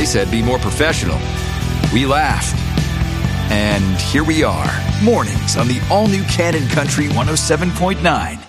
said be more professional. We laughed. And here we are, mornings on the all-new Cannon Country 107.9.